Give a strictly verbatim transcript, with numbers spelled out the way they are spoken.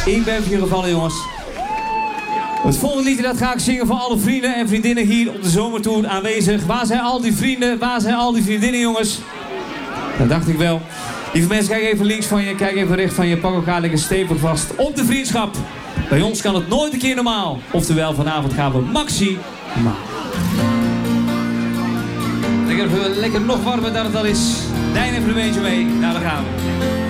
Ik ben vier gevallen, jongens. Het volgende liedje dat ga ik zingen voor alle vrienden en vriendinnen hier op de zomertour aanwezig. Waar zijn al die vrienden? Waar zijn al die vriendinnen, jongens? Dat dacht ik wel. Lieve mensen, kijk even links van je, kijk even rechts van je. Pak elkaar lekker stevig vast op de vriendschap. Bij ons kan het nooit een keer normaal. Oftewel, vanavond gaan we maximaal. Lekker, lekker nog warmer dan het al is. Dijn even een beetje mee. Nou, daar gaan we.